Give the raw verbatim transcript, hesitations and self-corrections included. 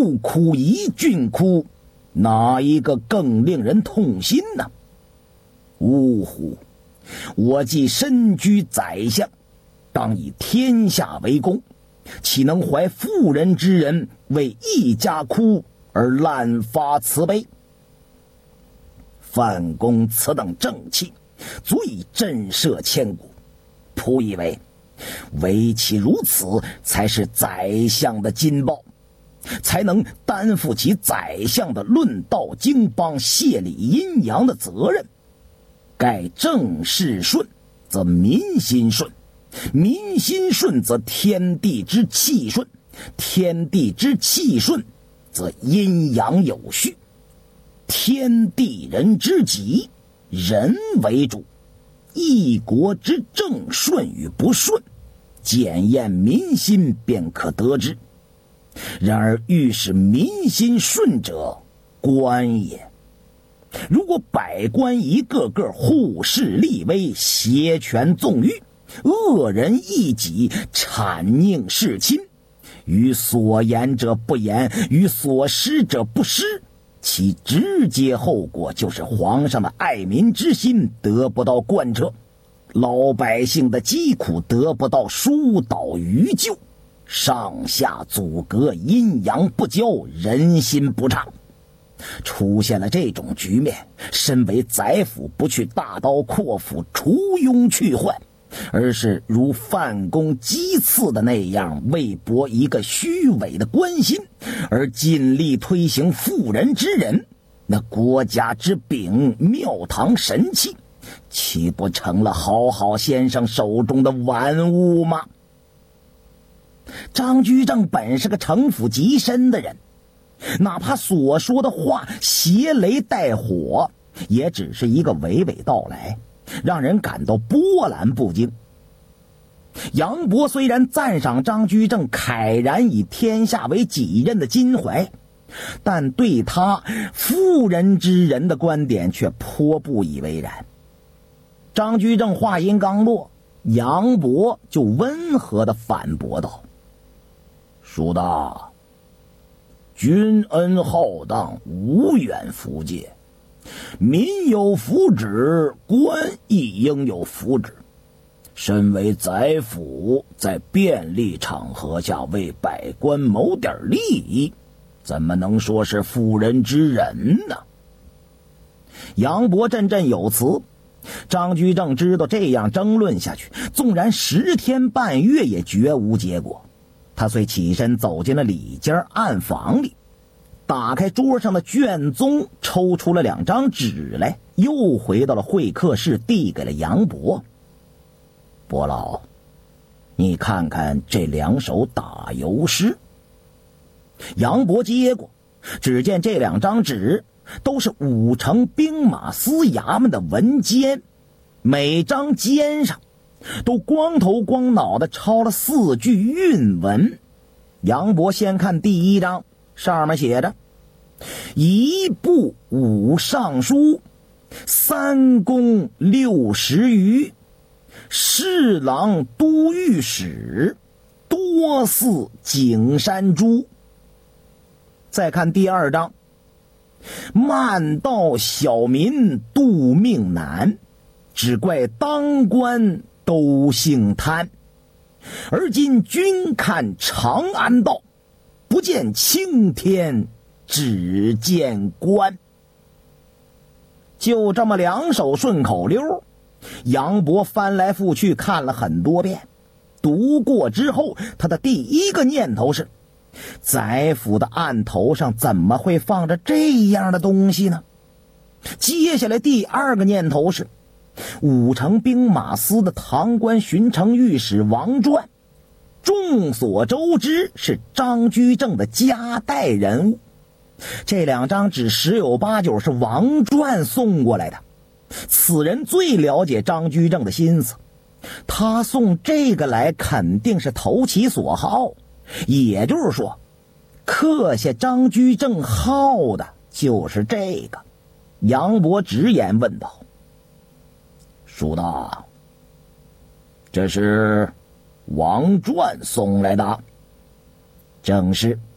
父哭一俊哭，哪一个更令人痛心呢？呜呼！我既身居宰相，当以天下为公，岂能怀妇人之仁，为一家哭而滥发慈悲？范公此等正气，足以震慑千古。仆以为，唯其如此，才是宰相的金报，才能担负起宰相的论道经邦、谢礼阴阳的责任。盖政事顺，则民心顺；民心顺，则天地之气顺；天地之气顺，则阴阳有序。天地人之极，人为主。一国之政顺与不顺，检验民心便可得知。然而欲使民心顺者，官也。如果百官一个个护势立威，挟权纵欲，恶人一己，谄佞事亲，于所言者不言，于所施者不施，其直接后果就是皇上的爱民之心得不到贯彻，老百姓的疾苦得不到疏导于救，上下阻隔，阴阳不交，人心不畅。出现了这种局面，身为宰辅不去大刀阔斧除庸去患，而是如范公讥刺的那样，为博一个虚伪的关心而尽力推行妇人之仁，那国家之柄，庙堂神器，岂不成了好好先生手中的玩物吗？张居正本是个城府极深的人，哪怕所说的话携雷带火，也只是一个娓娓道来，让人感到波澜不惊。杨博虽然赞赏张居正慨然以天下为己任的襟怀，但对他妇人之仁的观点却颇不以为然。张居正话音刚落，杨博就温和地反驳道：叔大，君恩浩荡，无远弗届，民有福祉，官亦应有福祉。身为宰辅，在便利场合下为百官谋点利益，怎么能说是妇人之仁呢？杨博振振有词。张居正知道这样争论下去，纵然十天半月也绝无结果。他遂起身走进了里间暗房里，打开桌上的卷宗，抽出了两张纸来，又回到了会客室，递给了杨博。伯老，你看看这两首打油诗。杨博接过，只见这两张纸都是五城兵马司衙门的文笺，每张笺上都光头光脑的抄了四句韵文。杨博先看第一章，上面写着：一部五尚书，三公六十余，侍郎都御史，多似景山猪。再看第二章：慢道小民度命难，只怪当官都姓贪。而今君看长安道，不见青天，只见官。就这么两手顺口溜，杨博翻来覆去看了很多遍。读过之后，他的第一个念头是，宰辅的案头上怎么会放着这样的东西呢？接下来第二个念头是，五城兵马司的堂官巡城御史王传，众所周知是张居正的夹带人物，这两张纸十有八九是王传送过来的。此人最了解张居正的心思，他送这个来肯定是投其所好，也就是说，刻下张居正号的就是这个。杨博直言问道：叔大，这是王传送来的？正是。